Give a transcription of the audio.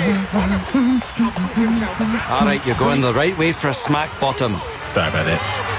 All right, you're going the right way for a smack bottom. Sorry about it.